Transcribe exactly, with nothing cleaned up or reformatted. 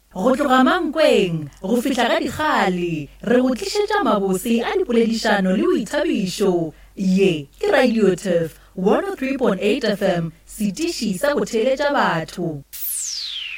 Go tloga Mankweng go fihla ka dikgale re go tlišetša mabose a dipoledišano le boithabišo. Ye ke Radio Turf one oh three point eight F M, setiši sa go theeletša batho.